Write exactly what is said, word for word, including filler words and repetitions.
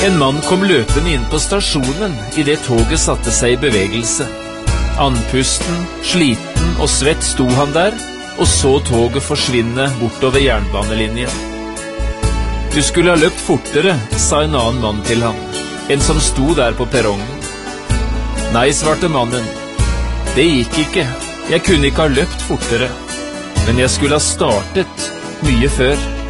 En mann kom løpende inn på stasjonen i det toget satte seg i bevegelse. Andpusten, sliten og svett sto han der, og så toget forsvinne bortover jernbanelinjen. Du skulle ha løpt fortere, sa en annen mann til ham, en som sto der på perrongen. Nei, svarte mannen, det gikk ikke, jeg kunne ikke ha løpt fortere, men jeg skulle ha startet mye før.